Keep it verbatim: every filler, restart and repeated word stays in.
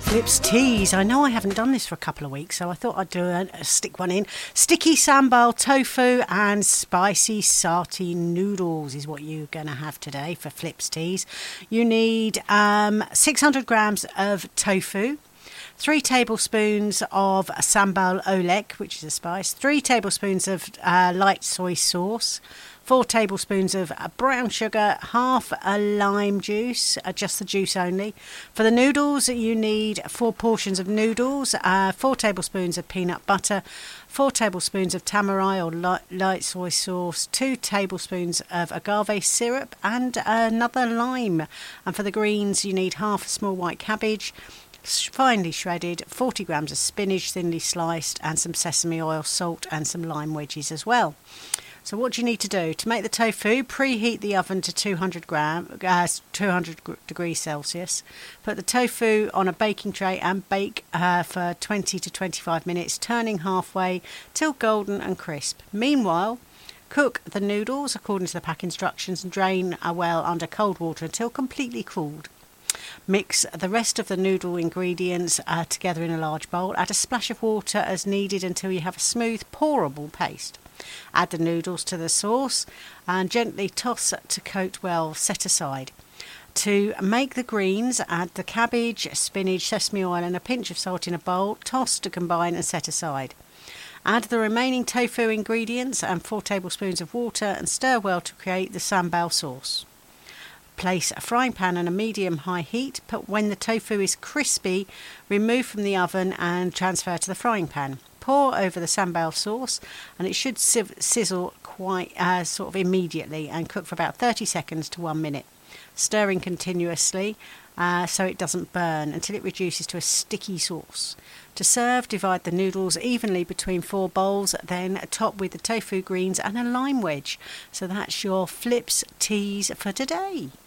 Flips teas. I know I haven't done this for a couple of weeks, so I thought I'd do a, a stick one in. Sticky sambal tofu and spicy satay noodles is what you're going to have today for Flips teas. You need um, six hundred grams of tofu, three tablespoons of sambal olek, which is a spice, three tablespoons of uh, light soy sauce, four tablespoons of brown sugar, half a lime juice, uh, just the juice only. For the noodles, you need four portions of noodles, uh, four tablespoons of peanut butter, four tablespoons of tamarai or light, light soy sauce, two tablespoons of agave syrup, and another lime. And for the greens, you need half a small white cabbage, finely shredded, forty grams of spinach thinly sliced, and some sesame oil, salt, and some lime wedges as well. So what do you need to do? To make the tofu, preheat the oven to two hundred gram, uh, two hundred degrees Celsius. Put the tofu on a baking tray and bake uh, for twenty to twenty-five minutes, turning halfway till golden and crisp. Meanwhile, cook the noodles according to the pack instructions and drain uh, well under cold water until completely cooled. Mix the rest of the noodle ingredients uh, together in a large bowl. Add a splash of water as needed until you have a smooth, pourable paste. Add the noodles to the sauce and gently toss to coat well. Set aside. To make the greens, add the cabbage, spinach, sesame oil and a pinch of salt in a bowl. Toss to combine and set aside. Add the remaining tofu ingredients and four tablespoons of water and stir well to create the sambal sauce. Place a frying pan on a medium-high heat, but when the tofu is crispy, remove from the oven and transfer to the frying pan. Pour over the sambal sauce, and it should sizzle quite uh, sort of immediately and cook for about thirty seconds to one minute, stirring continuously uh, so it doesn't burn until it reduces to a sticky sauce. To serve, divide the noodles evenly between four bowls, then top with the tofu greens and a lime wedge. So that's your Flips teas for today.